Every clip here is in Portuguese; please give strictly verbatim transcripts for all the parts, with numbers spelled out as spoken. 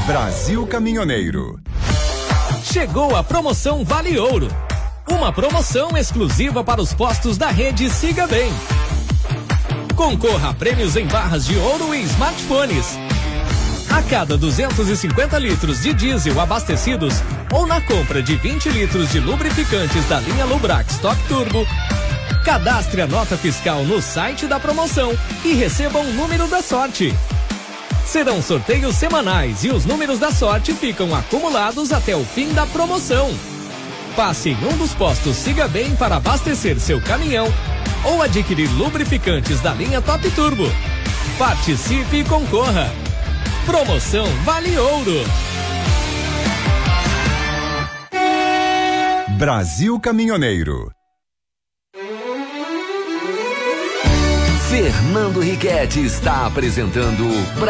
Brasil Caminhoneiro. Chegou a promoção Vale Ouro. Uma promoção exclusiva para os postos da rede Siga Bem. Concorra a prêmios em barras de ouro e smartphones. A cada duzentos e cinquenta litros de diesel abastecidos ou na compra de vinte litros de lubrificantes da linha Lubrax Top Turbo, cadastre a nota fiscal no site da promoção e receba um número da sorte. Serão sorteios semanais e os números da sorte ficam acumulados até o fim da promoção. Passe em um dos postos Siga Bem para abastecer seu caminhão ou adquirir lubrificantes da linha Top Turbo. Participe e concorra. Promoção Vale Ouro. Brasil Caminhoneiro. Fernando Riquetti está apresentando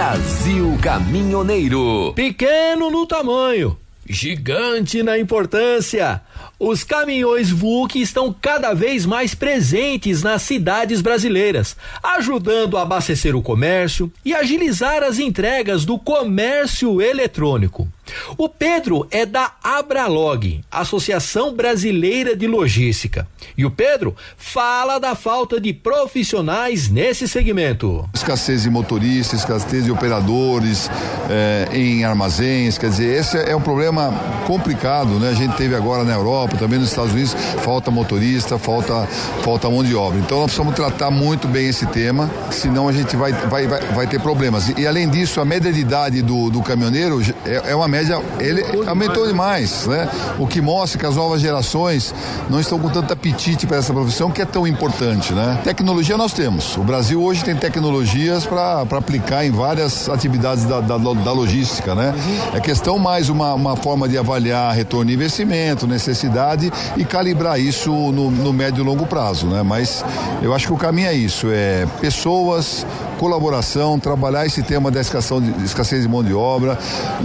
Brasil Caminhoneiro. Pequeno no tamanho, gigante na importância. Os caminhões V U C estão cada vez mais presentes nas cidades brasileiras, ajudando a abastecer o comércio e agilizar as entregas do comércio eletrônico. O Pedro é da Abralog, Associação Brasileira de Logística. E o Pedro fala da falta de profissionais nesse segmento. Escassez de motoristas, escassez de operadores eh, em armazéns, quer dizer, esse é um problema complicado, né? A gente teve agora na Europa, também nos Estados Unidos, falta motorista, falta, falta mão de obra. Então nós precisamos tratar muito bem esse tema, senão a gente vai, vai, vai, vai ter problemas. E, e além disso, a média de idade do, do caminhoneiro é, é uma média, ele aumentou demais, né? O que mostra que as novas gerações não estão com tanto apetite para essa profissão que é tão importante, né? Tecnologia nós temos. O Brasil hoje tem tecnologias para aplicar em várias atividades da, da, da logística, né? É questão mais uma, uma forma de avaliar retorno de investimento, necessidade e calibrar isso no, no médio e longo prazo, né? Mas eu acho que o caminho é isso, é pessoas, colaboração, trabalhar esse tema da escassez de, escassez de mão de obra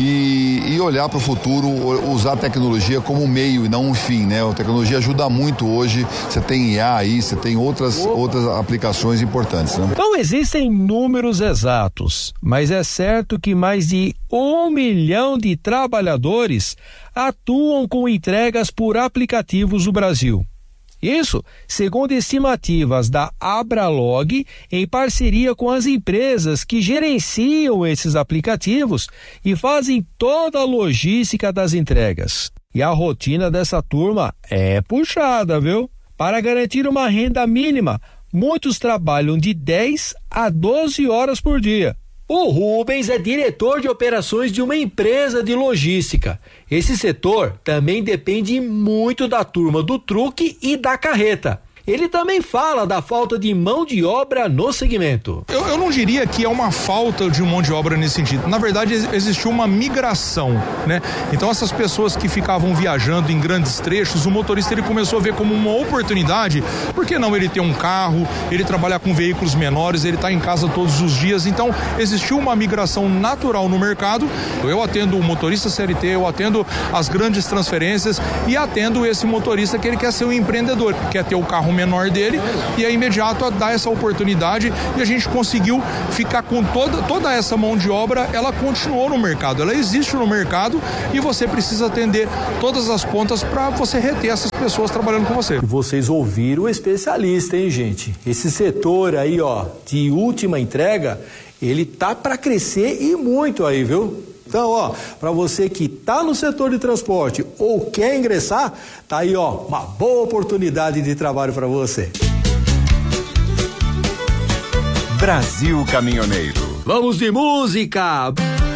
e, e olhar para o futuro, usar a tecnologia como um meio e não um fim, né? A tecnologia ajuda muito hoje, você tem I A aí, você tem outras, outras aplicações importantes, né? Não existem números exatos, mas é certo que mais de um milhão de trabalhadores atuam com entregas por aplicativos no Brasil. Isso, segundo estimativas da Abralog, em parceria com as empresas que gerenciam esses aplicativos e fazem toda a logística das entregas. E a rotina dessa turma é puxada, viu? Para garantir uma renda mínima, muitos trabalham de dez a doze horas por dia. O Rubens é diretor de operações de uma empresa de logística. Esse setor também depende muito da turma do truque e da carreta. Ele também fala da falta de mão de obra no segmento. Eu, eu não diria que é uma falta de mão de obra nesse sentido. Na verdade, existiu uma migração, né? Então, essas pessoas que ficavam viajando em grandes trechos, o motorista ele começou a ver como uma oportunidade. Por que não ele ter um carro, ele trabalhar com veículos menores, ele tá em casa todos os dias. Então, existiu uma migração natural no mercado. Eu atendo o motorista C L T, eu atendo as grandes transferências e atendo esse motorista que ele quer ser um empreendedor, quer ter o carro menor dele e é imediato a dar essa oportunidade e a gente conseguiu ficar com toda, toda essa mão de obra, ela continuou no mercado, ela existe no mercado e você precisa atender todas as pontas para você reter essas pessoas trabalhando com você. Vocês ouviram o especialista, hein, gente? Esse setor aí, ó, de última entrega, ele tá para crescer e muito aí, viu? Então, ó, para você que tá no setor de transporte ou quer ingressar, tá aí, ó, uma boa oportunidade de trabalho para você. Brasil Caminhoneiro. Vamos de música!